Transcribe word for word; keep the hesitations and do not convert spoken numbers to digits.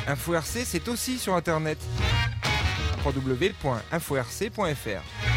Info R C, c'est aussi sur Internet. w w w point info r c point f r